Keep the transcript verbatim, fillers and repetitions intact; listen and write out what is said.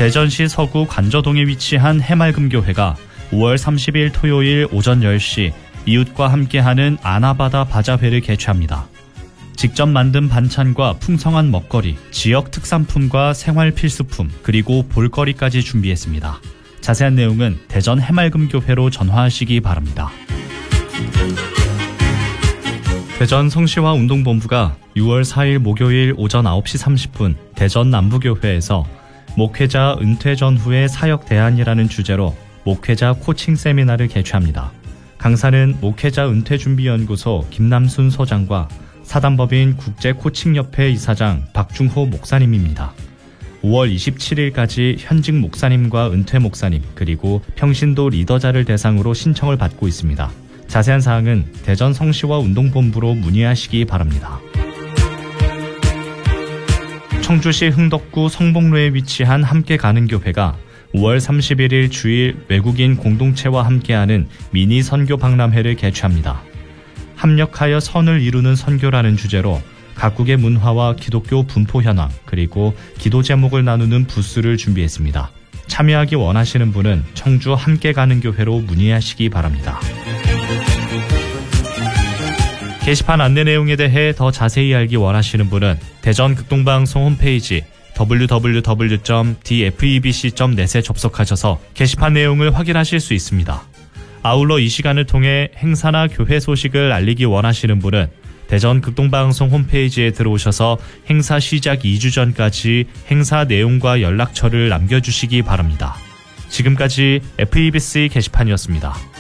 대전시 서구 관저동에 위치한 해맑음교회가 오월 삼십일 토요일 오전 열 시 이웃과 함께하는 아나바다 바자회를 개최합니다. 직접 만든 반찬과 풍성한 먹거리, 지역 특산품과 생활 필수품, 그리고 볼거리까지 준비했습니다. 자세한 내용은 대전 해맑음교회로 전화하시기 바랍니다. 대전 성시화운동본부가 유월 사일 목요일 오전 아홉 시 삼십 분 대전 남부교회에서 목회자 은퇴 전후의 사역 대안이라는 주제로 목회자 코칭 세미나를 개최합니다. 강사는 목회자 은퇴준비연구소 김남순 소장과 사단법인 국제코칭협회 이사장 박중호 목사님입니다. 오월 이십칠일까지 현직 목사님과 은퇴 목사님 그리고 평신도 리더자를 대상으로 신청을 받고 있습니다. 자세한 사항은 대전 성시화 운동본부로 문의하시기 바랍니다. 청주시 흥덕구 성복로에 위치한 함께 가는 교회가 오월 삼십일일 주일 외국인 공동체와 함께하는 미니 선교 박람회를 개최합니다. 합력하여 선을 이루는 선교라는 주제로 각국의 문화와 기독교 분포 현황 그리고 기도 제목을 나누는 부스를 준비했습니다. 참여하기 원하시는 분은 청주 함께 가는 교회로 문의하시기 바랍니다. 게시판 안내 내용에 대해 더 자세히 알기 원하시는 분은 대전 극동방송 홈페이지 더블유 더블유 더블유 점 디에프이비씨 점 넷에 접속하셔서 게시판 내용을 확인하실 수 있습니다. 아울러 이 시간을 통해 행사나 교회 소식을 알리기 원하시는 분은 대전 극동방송 홈페이지에 들어오셔서 행사 시작 이 주 전까지 행사 내용과 연락처를 남겨주시기 바랍니다. 지금까지 에프이비씨 게시판이었습니다.